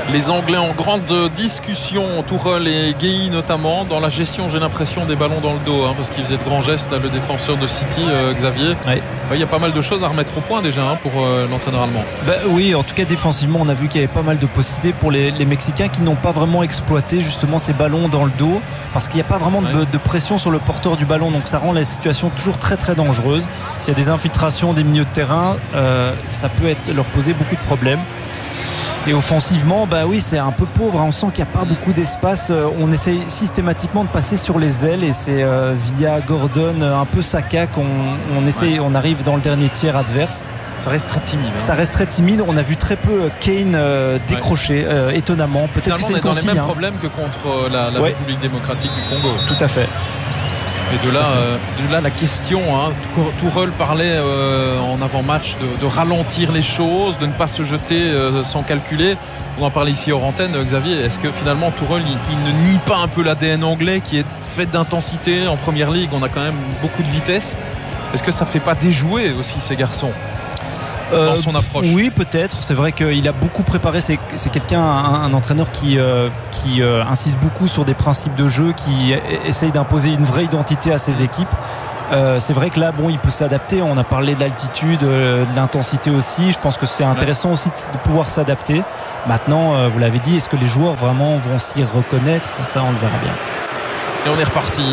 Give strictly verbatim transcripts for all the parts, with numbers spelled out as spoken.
Les Anglais en grande discussion, Tourelle et Guéhi notamment, dans la gestion, j'ai l'impression, des ballons dans le dos, hein, parce qu'il faisait de grands gestes, là, le défenseur de City, euh, Xavier. Il ouais. ouais, y a pas mal de choses à remettre au point déjà hein, pour euh, l'entraîneur allemand. Bah, oui, en tout cas défensivement, on a vu qu'il y avait pas mal de possibilités pour les, les Mexicains qui n'ont pas vraiment exploité justement ces ballons dans le dos, parce qu'il n'y a pas vraiment ouais. de, de pression sur le porteur du ballon, donc ça rend la situation toujours très très dangereuse. S'il y a des infiltrations des milieux de terrain, euh, ça peut être, leur poser beaucoup de problèmes. Et offensivement, bah oui, c'est un peu pauvre. On sent qu'il n'y a pas beaucoup d'espace. On essaye systématiquement de passer sur les ailes et c'est euh, via Gordon, un peu Saka, qu'on on essaye, ouais. on arrive dans le dernier tiers adverse. Ça reste très timide. Hein. Ça reste très timide. On a vu très peu Kane euh, décrocher, ouais. euh, étonnamment. Peut-être que c'est on est dans consigne, les mêmes hein. problèmes que contre la, la ouais. République démocratique du Congo. Tout à fait. Et de là, euh, de là la question, hein. Tourelle parlait euh, en avant-match de, de ralentir les choses, de ne pas se jeter euh, sans calculer. On en parlait ici hors antenne, Xavier. Est-ce que finalement Tourelle il, il ne nie pas un peu l'A D N anglais qui est fait d'intensité en première ligue? On a quand même beaucoup de vitesse. Est-ce que ça ne fait pas déjouer aussi ces garçons dans son approche? euh, Oui, peut-être. C'est vrai qu'il a beaucoup préparé. C'est, c'est quelqu'un, un, un entraîneur qui, euh, qui euh, insiste beaucoup sur des principes de jeu, qui essaye d'imposer une vraie identité à ses équipes. Euh, c'est vrai que là, bon, il peut s'adapter. On a parlé de l'altitude, euh, de l'intensité aussi. Je pense que c'est intéressant ouais. aussi de, de pouvoir s'adapter. Maintenant, euh, vous l'avez dit, est-ce que les joueurs vraiment vont s'y reconnaître? Ça, on le verra bien. Et on est reparti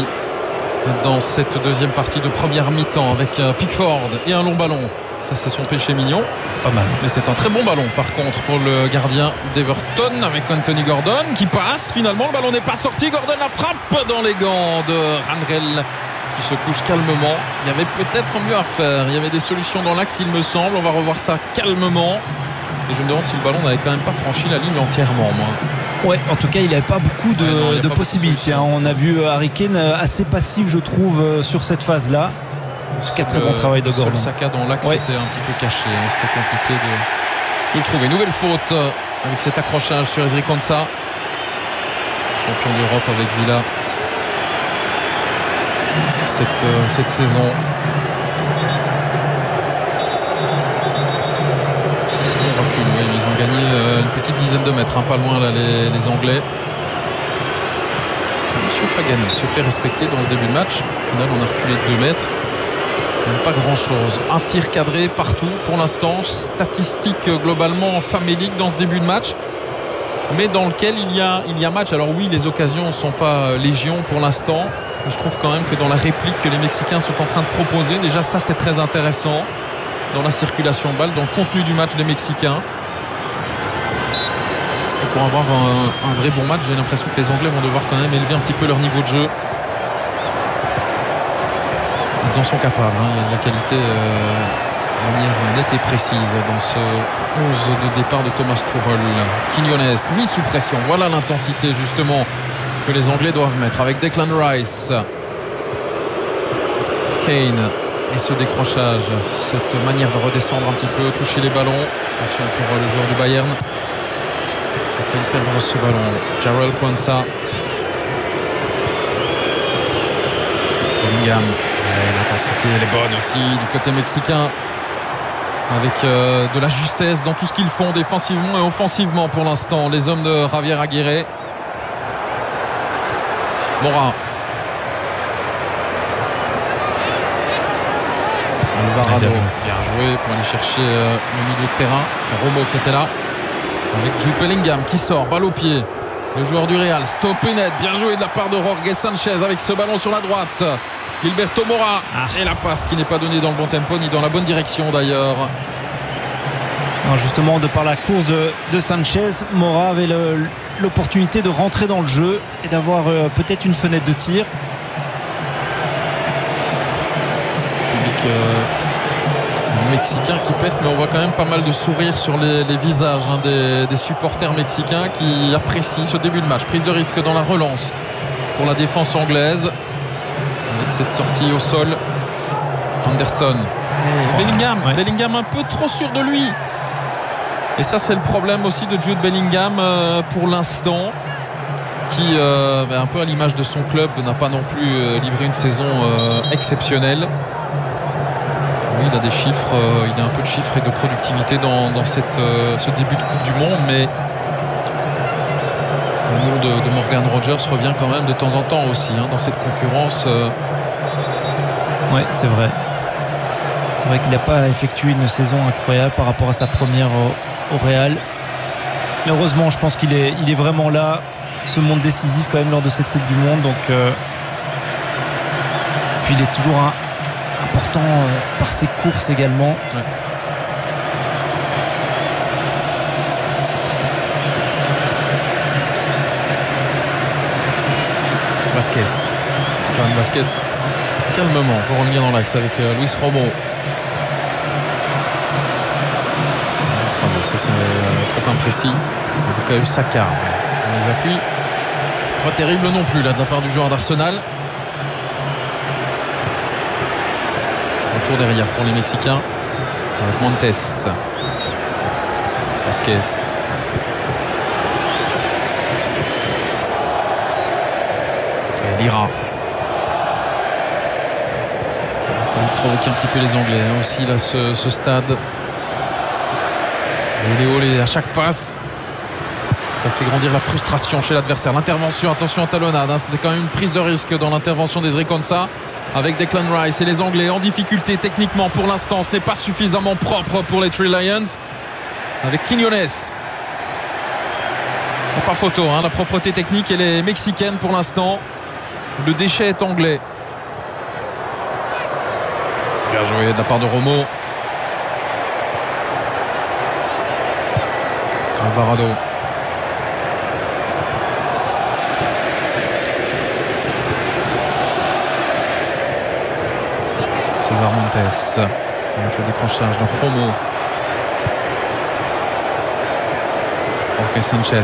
dans cette deuxième partie de première mi-temps avec Pickford et un long ballon. Ça, c'est son péché mignon. Pas mal. Mais c'est un très bon ballon, par contre, pour le gardien d'Everton avec Anthony Gordon qui passe. Finalement, le ballon n'est pas sorti. Gordon la frappe dans les gants de Randrel qui se couche calmement. Il y avait peut-être mieux à faire. Il y avait des solutions dans l'axe, il me semble. On va revoir ça calmement. Et je me demande si le ballon n'avait quand même pas franchi la ligne entièrement, moi. Ouais, en tout cas, il n'avait pas beaucoup de, ouais, non, de possibilités. Hein. On a vu Harry Kane assez passif, je trouve, sur cette phase-là. C'est un très bon travail de Gordon. Le Saka dans l'axe, ouais. c'était un petit peu caché. Hein. C'était compliqué de, de le trouver. Nouvelle faute avec cet accrochage sur Ezri Konsa, champion d'Europe avec Villa cette, euh, cette saison. On recule, oui, ils ont gagné euh, une petite dizaine de mètres, hein, pas loin là, les, les Anglais. Monsieur Fagan se fait respecter dans ce début de match. Au final, on a reculé de deux mètres. Pas grand chose, un tir cadré partout pour l'instant, statistique globalement famélique dans ce début de match, mais dans lequel il y a, il y a match. Alors oui, les occasions ne sont pas légion pour l'instant, mais je trouve quand même que dans la réplique que les Mexicains sont en train de proposer, déjà ça c'est très intéressant dans la circulation de balle, dans le contenu du match des Mexicains. Et pour avoir un, un vrai bon match, j'ai l'impression que les Anglais vont devoir quand même élever un petit peu leur niveau de jeu. Ils en sont capables, hein. Il y a de la qualité euh, de manière nette et précise dans ce onze de départ de Thomas Tuchel. Quiñones mis sous pression, voilà l'intensité justement que les Anglais doivent mettre avec Declan Rice, Kane et ce décrochage, cette manière de redescendre un petit peu, toucher les ballons. Attention pour le joueur du Bayern qui a failli perdre ce ballon. Jarell Quansah, Bellingham. L'intensité elle est bonne aussi du côté mexicain avec euh, de la justesse dans tout ce qu'ils font défensivement et offensivement pour l'instant, les hommes de Javier Aguirre. Mora, Alvarado, bien, bien joué pour aller chercher euh, le milieu de terrain. C'est Romo qui était là avec Jude Bellingham qui sort, balle au pied. Le joueur du Real, stoppé net, bien joué de la part de Jorge Sanchez avec ce ballon sur la droite. Gilberto Mora, ah. et la passe qui n'est pas donnée dans le bon tempo ni dans la bonne direction d'ailleurs. Non, justement, de par la course de, de Sanchez, Mora avait le, l'opportunité de rentrer dans le jeu et d'avoir euh, peut-être une fenêtre de tir. Public euh, mexicain qui peste, mais on voit quand même pas mal de sourires sur les, les visages hein, des, des supporters mexicains qui apprécient ce début de match. Prise de risque dans la relance pour la défense anglaise. Avec cette sortie au sol, Anderson, hey, Bellingham, ouais. Bellingham un peu trop sûr de lui. Et ça c'est le problème aussi de Jude Bellingham euh, pour l'instant, qui euh, un peu à l'image de son club n'a pas non plus euh, livré une saison euh, exceptionnelle. Oui, il a des chiffres, euh, il a un peu de chiffres et de productivité dans, dans cette, euh, ce début de Coupe du Monde, mais Le nom de, de Morgan Rogers revient quand même de temps en temps aussi hein, dans cette concurrence. Euh... Oui, c'est vrai. C'est vrai qu'il n'a pas effectué une saison incroyable par rapport à sa première au, au Real. Mais heureusement, je pense qu'il est, il est vraiment là. Il se montre décisif quand même lors de cette Coupe du Monde. Donc, euh... Puis il est toujours un, important euh, par ses courses également. Ouais. Vasquez. Joan Vasquez calmement pour revenir dans l'axe avec euh, Luis Romo. Enfin, ça c'est euh, trop imprécis. Bukayo Saka dans les appuis. C'est pas terrible non plus là de la part du joueur d'Arsenal. Retour derrière pour les Mexicains avec Montes. Vasquez. Et Lira. On va provoquer un petit peu les Anglais hein, aussi là ce, ce stade. Et Léo les, à chaque passe. Ça fait grandir la frustration chez l'adversaire. L'intervention, attention à talonnade hein. C'était quand même une prise de risque dans l'intervention d'Ezri Konsa avec Declan Rice et les Anglais en difficulté techniquement pour l'instant. Ce n'est pas suffisamment propre pour les Three Lions avec Quiñones. Pas photo hein. La propreté technique elle est mexicaine pour l'instant. Le déchet est anglais. Bien joué de la part de Romo. Alvarado. César Montes avec le décrochage de Romo. Jorge Sanchez.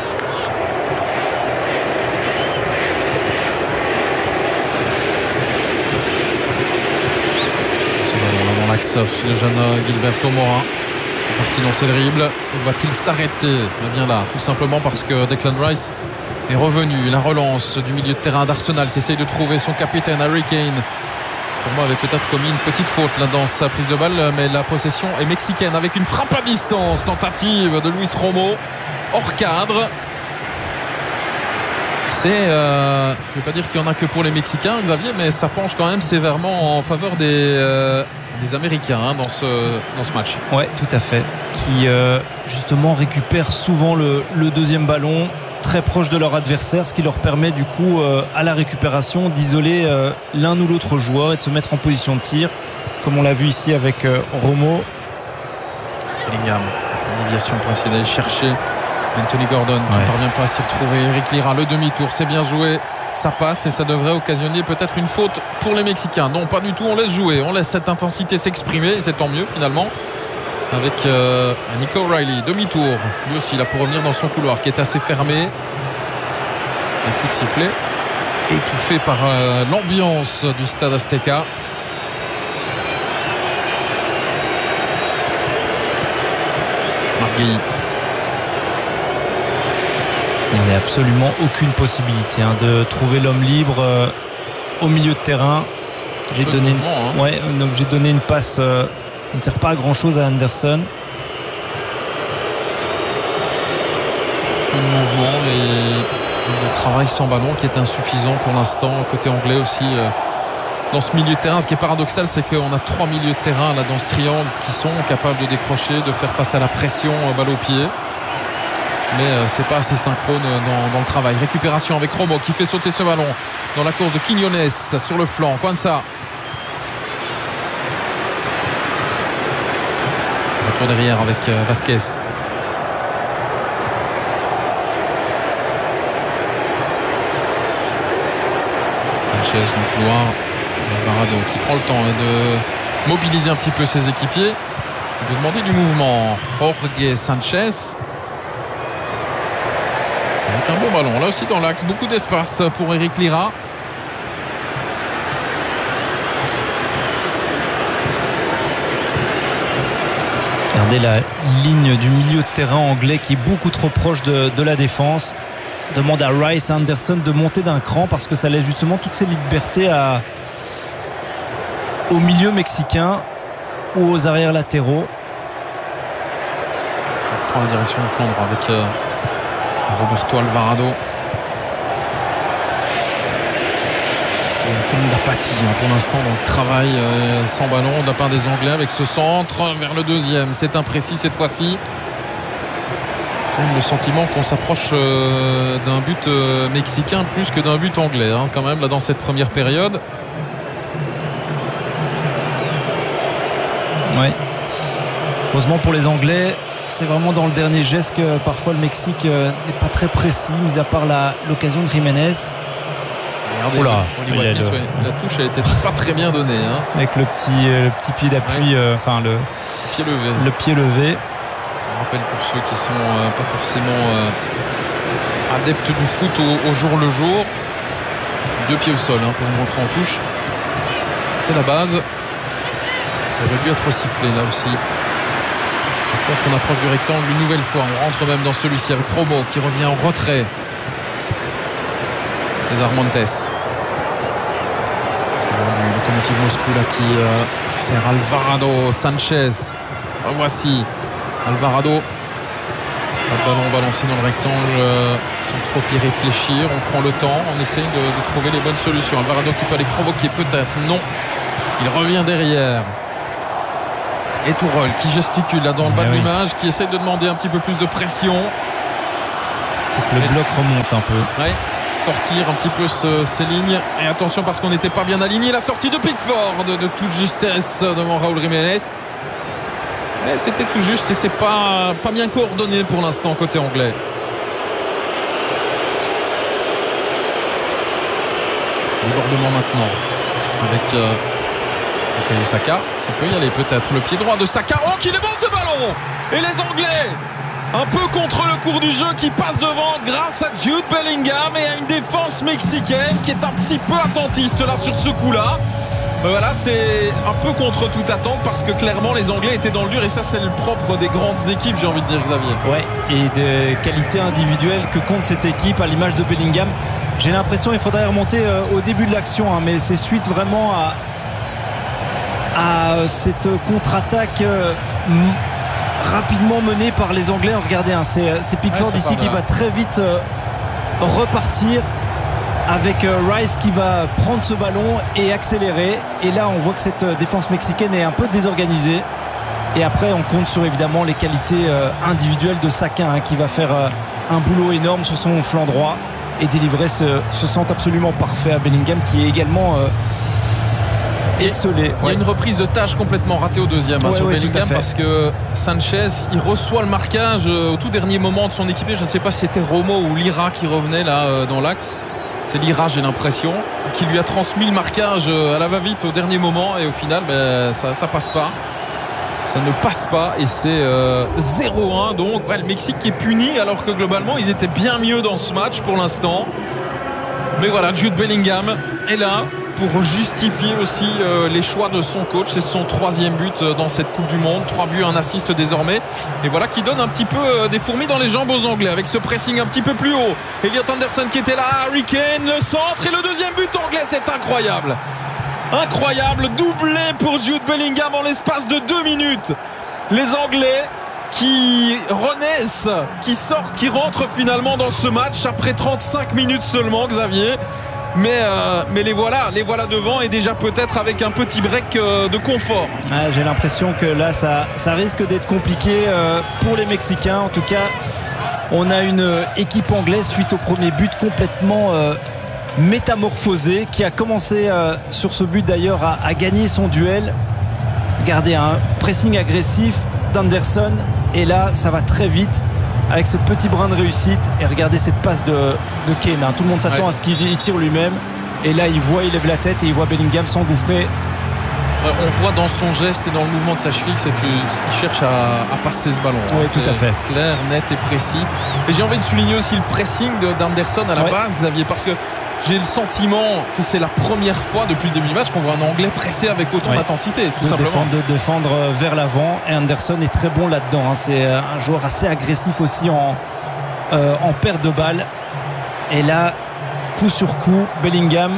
Ce ballon dans l'axe le jeune Gilberto Mora. Parti dans le dribble. Va-t-il s'arrêter? Bien là, tout simplement parce que Declan Rice est revenu. La relance du milieu de terrain d'Arsenal qui essaye de trouver son capitaine Harry Kane. Pour moi, avait peut-être commis une petite faute là dans sa prise de balle, mais la possession est mexicaine avec une frappe à distance. Tentative de Luis Romo hors cadre. C'est, euh, je ne vais pas dire qu'il n'y en a que pour les Mexicains, Xavier, mais ça penche quand même sévèrement en faveur des, euh, des Américains hein, dans, ce, dans ce match. Ouais, tout à fait. Qui euh, justement récupèrent souvent le, le deuxième ballon très proche de leur adversaire, ce qui leur permet du coup euh, à la récupération d'isoler euh, l'un ou l'autre joueur et de se mettre en position de tir, comme on l'a vu ici avec euh, Romo. Bellingham, déviation pour essayer d'aller chercher Anthony Gordon qui ne ouais. parvient pas à s'y retrouver. Eric Lira, le demi-tour, c'est bien joué, ça passe et ça devrait occasionner peut-être une faute pour les Mexicains. Non, pas du tout, on laisse jouer, on laisse cette intensité s'exprimer et c'est tant mieux finalement. Avec euh, Nico O'Reilly, demi-tour, lui aussi là pour revenir dans son couloir qui est assez fermé. Un coup de sifflet, étouffé par euh, l'ambiance du stade Azteca. Marguerite. Il n'y a absolument aucune possibilité hein, de trouver l'homme libre euh, au milieu de terrain. J'ai donné, une... hein. ouais, donc j'ai donné une passe euh, qui ne sert pas à grand chose à Anderson. Peu de mouvement et le travail sans ballon qui est insuffisant pour l'instant côté anglais aussi euh, dans ce milieu de terrain. Ce qui est paradoxal, c'est qu'on a trois milieux de terrain là dans ce triangle qui sont capables de décrocher, de faire face à la pression euh, balle au pied. Mais euh, c'est pas assez synchrone dans, dans le travail. Récupération avec Romo qui fait sauter ce ballon dans la course de Quiñones sur le flanc. Konsa. Retour derrière avec euh, Vasquez. Sanchez dans le couloir. Alvarado qui prend le temps hein, de mobiliser un petit peu ses équipiers, de demander du mouvement. Jorge Sanchez. Avec un bon ballon, là aussi dans l'axe, beaucoup d'espace pour Eric Lira. Regardez la ligne du milieu de terrain anglais qui est beaucoup trop proche de, de la défense. Demande à Rice Anderson de monter d'un cran parce que ça laisse justement toutes ces libertés à, au milieu mexicain ou aux arrières latéraux. On reprend la direction de Flandre avec... Euh... Roberto Alvarado. Une forme d'apathie hein, pour l'instant dans le travail euh, sans ballon de la part des Anglais avec ce centre vers le deuxième. C'est imprécis cette fois-ci. Le sentiment qu'on s'approche euh, d'un but euh, mexicain plus que d'un but anglais hein, quand même là dans cette première période. Ouais. Heureusement pour les Anglais, c'est vraiment dans le dernier geste que parfois le Mexique euh, n'est pas très précis, mis à part la, l'occasion de Jiménez. Regardez, Oula, Oli Watkins, le... ouais, la touche elle était pas très bien donnée hein. Avec le petit, euh, le petit pied d'appui, ouais. euh, enfin le pied levé. Le pied levé. On rappelle pour ceux qui sont euh, pas forcément euh, adeptes du foot au, au jour le jour, deux pieds au sol hein, pour une rentrée en touche. C'est la base. Ça aurait dû être sifflé là aussi. Par contre on approche du rectangle une nouvelle fois. On rentre même dans celui-ci avec Romo qui revient en retrait. César Montes. Aujourd'hui, Lokomotiv Moscou là qui euh, sert Alvarado Sanchez. Voici Alvarado. Pas de ballon balancé dans le rectangle euh, sans trop y réfléchir. On prend le temps, on essaye de, de trouver les bonnes solutions. Alvarado qui peut aller provoquer peut-être. Non. Il revient derrière. Et Tourelle qui gesticule là dans le bas de l'image, qui essaye de demander un petit peu plus de pression. Faut que le bloc remonte un peu. Ouais. Sortir un petit peu ce, ces lignes et attention parce qu'on n'était pas bien aligné, la sortie de Pickford de, de toute justesse devant Raúl Jiménez, mais c'était tout juste et c'est pas, pas bien coordonné pour l'instant côté anglais. Débordement maintenant avec euh, Bukayo Saka qui peut y aller peut-être, le pied droit de Saka, oh qu'il est bon ce ballon, et les Anglais un peu contre le cours du jeu qui passe devant grâce à Jude Bellingham et à une défense mexicaine qui est un petit peu attentiste là sur ce coup-là. Mais voilà, c'est un peu contre toute attente parce que clairement les Anglais étaient dans le dur et ça c'est le propre des grandes équipes, j'ai envie de dire, Xavier. Ouais, et de qualité individuelle que compte cette équipe à l'image de Bellingham. J'ai l'impression qu'il faudrait remonter euh, au début de l'action hein, mais c'est suite vraiment à, à cette contre-attaque euh, rapidement mené par les Anglais. Regardez hein, c'est, c'est Pickford ouais, ici qui va très vite euh, repartir avec euh, Rice qui va prendre ce ballon et accélérer, et là on voit que cette euh, défense mexicaine est un peu désorganisée, et après on compte sur évidemment les qualités euh, individuelles de Saka hein, qui va faire euh, un boulot énorme sur son flanc droit et délivrer ce, ce centre absolument parfait à Bellingham qui est également euh, esselé. Il y a ouais. une reprise de tâche complètement ratée au deuxième hein, ouais, sur ouais, Bellingham parce que Sanchez il reçoit le marquage euh, au tout dernier moment de son équipier. Je ne sais pas si c'était Romo ou Lira qui revenait là euh, dans l'axe. C'est Lira, j'ai l'impression, qui lui a transmis le marquage euh, à la va-vite au dernier moment, et au final ben, ça, ça passe pas. Ça ne passe pas et c'est euh, zéro un. Donc ouais, le Mexique qui est puni alors que globalement ils étaient bien mieux dans ce match pour l'instant. Mais voilà, Jude Bellingham est là pour justifier aussi euh, les choix de son coach. C'est son troisième but dans cette Coupe du Monde. Trois buts, un assist désormais. Et voilà qui donne un petit peu euh, des fourmis dans les jambes aux Anglais avec ce pressing un petit peu plus haut. Elliot Anderson qui était là, Harry Kane, le centre et le deuxième but anglais. C'est incroyable. Incroyable, doublé pour Jude Bellingham en l'espace de deux minutes. Les Anglais qui renaissent, qui sortent, qui rentrent finalement dans ce match après trente-cinq minutes seulement, Xavier. Mais, euh, mais les voilà, les voilà devant et déjà peut-être avec un petit break euh, de confort. Ah, j'ai l'impression que là, ça, ça risque d'être compliqué euh, pour les Mexicains. En tout cas, on a une équipe anglaise suite au premier but complètement euh, métamorphosée, qui a commencé euh, sur ce but d'ailleurs à, à gagner son duel. Regardez, un pressing agressif d'Anderson, et là, ça va très vite avec ce petit brin de réussite, et regardez cette passe de, de Kane hein. Tout le monde s'attend ouais. à ce qu'il tire lui-même, et là il voit, il lève la tête et il voit Bellingham s'engouffrer. Ouais, on voit dans son geste et dans le mouvement de sa cheville qu'il cherche à, à passer ce ballon oui, hein. Tout à fait clair, net et précis. Et j'ai envie de souligner aussi le pressing d'Anderson à la ouais. base, Xavier, parce que j'ai le sentiment que c'est la première fois depuis le début du match qu'on voit un Anglais pressé avec autant ouais. d'intensité, tout de simplement. Défendre, de défendre vers l'avant, et Anderson est très bon là-dedans hein. C'est un joueur assez agressif aussi en, euh, en perte de balle. Et là, coup sur coup, Bellingham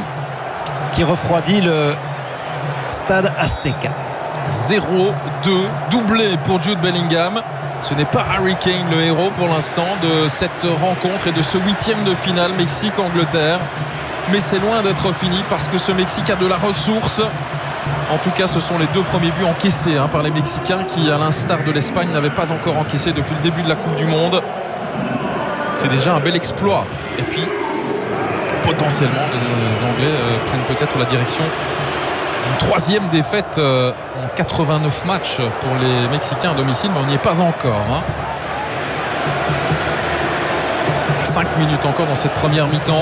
qui refroidit le Stade Azteca. zéro deux, doublé pour Jude Bellingham. Ce n'est pas Harry Kane le héros pour l'instant de cette rencontre et de ce huitième de finale Mexique-Angleterre. Mais c'est loin d'être fini parce que ce Mexique a de la ressource. En tout cas, ce sont les deux premiers buts encaissés hein, par les Mexicains qui, à l'instar de l'Espagne, n'avaient pas encore encaissé depuis le début de la Coupe du Monde. C'est déjà un bel exploit. Et puis, potentiellement, les Anglais euh, prennent peut-être la direction d'une troisième défaite euh, en quatre-vingt-neuf matchs pour les Mexicains à domicile, mais on n'y est pas encore. Hein. cinq minutes encore dans cette première mi-temps.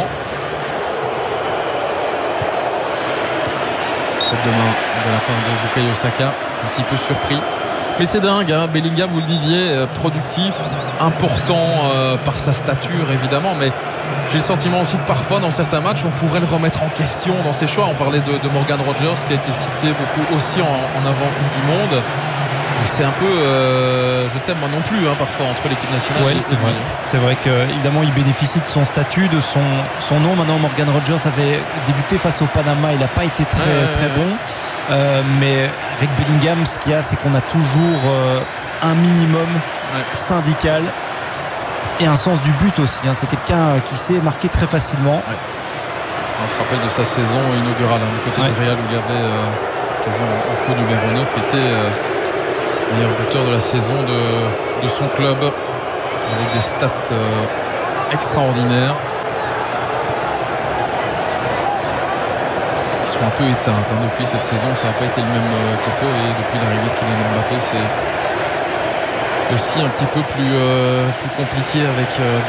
Faute de main de la part de Bukayo Saka, un petit peu surpris. Mais c'est dingue, hein. Bellingham, vous le disiez, productif, important euh, par sa stature évidemment, mais j'ai le sentiment aussi que parfois dans certains matchs on pourrait le remettre en question dans ses choix. On parlait de, de Morgan Rogers qui a été cité beaucoup aussi en, en avant Coupe du Monde. Et c'est un peu, euh, je t'aime moi non plus hein, parfois entre l'équipe nationale. Oui, c'est vrai. C'est vrai qu'évidemment il bénéficie de son statut, de son, son nom. Maintenant Morgan Rogers avait débuté face au Panama, il n'a pas été très, euh... très bon. Euh, mais avec Bellingham, ce qu'il y a, c'est qu'on a toujours euh, un minimum ouais. syndical et un sens du but aussi. Hein. C'est quelqu'un qui sait marquer très facilement. Ouais. On se rappelle de sa saison inaugurale hein, du côté ouais. du Real où il y avait euh, quasiment en faux numéro neuf, était euh, meilleur buteur de la saison de, de son club avec des stats euh, extraordinaires. Sont un peu éteintes hein. Depuis cette saison, ça n'a pas été le même euh, topo et depuis l'arrivée de Kylian Mbappé, c'est aussi un petit peu plus, euh, plus compliqué avec euh,